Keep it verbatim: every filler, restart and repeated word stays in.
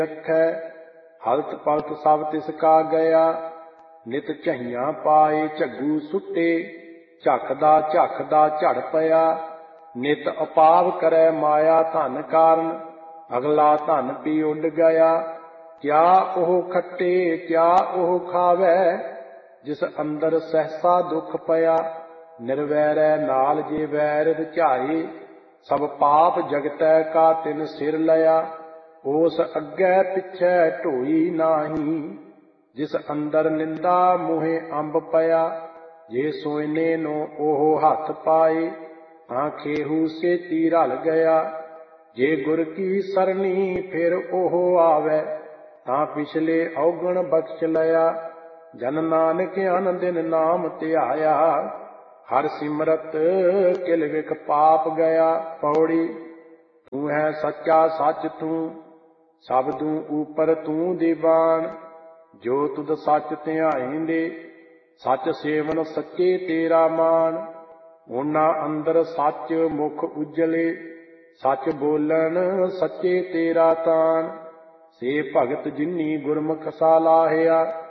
रखै हलत पलत सब तिसका गया। नित ਝਈਆਂ पाए ਝੱਗੂ सुटे ਝੱਕਦਾ ਝੱਕਦਾ ਝੜ ਪਿਆ। नित अपाव करै माया धन कारण अगला धन भी उड गया। क्या ओह खट्टे क्या ओह खावै जिस अंदर सहसा दुख पया। निर्वैरै नाल जे वैर रचाए सब पाप जगतै का तिन सिर लया। उस अग्गै पिछै ढोई नाही जिस अंदर निंदा मोहे अंब पया। जे सोइने नो ओह हथ पाए ਤਾਂ ਖੇਹੂ ਸੇਤੀ ਰਲ ਗਿਆ। ਜੇ ਗੁਰ ਕੀ ਸਰਣੀ ਫਿਰ ਉਹ ਆਵੈ ਤਾਂ ਪਿਛਲੇ ਔਗਣ ਬਖਸ਼ ਲਿਆ। ਜਨ ਨਾਨਕ ਅਨ ਦਿਨ ਨਾਮ ਧਿਆਇਆ ਹਰ ਸਿਮਰਤ ਕਿਲ ਵਿਖ ਪਾਪ ਗਿਆ। ਪੌੜੀ ਤੂੰ ਹੈ ਸੱਚਾ ਸੱਚ ਤੂੰ ਸਬਦੂ ਉਪਰ ਤੂੰ ਦੀਵਾਨ। ਜੋ ਤੁਧ ਸੱਚ ਧਿਆਏਂਦੇ ਸੱਚ ਸੇਵਨ ਸੱਚੇ ਤੇਰਾ ਮਾਨ। ਉਹਨਾਂ ਅੰਦਰ ਸੱਚ ਮੁਖ ਉਜਲੇ ਸੱਚ ਬੋਲਣ ਸੱਚੇ ਤੇਰਾ ਤਾਨ। ਸੇ ਭਗਤ ਜਿਨੀ ਗੁਰਮੁਖ ਸਾ ਲਾਹਿਆ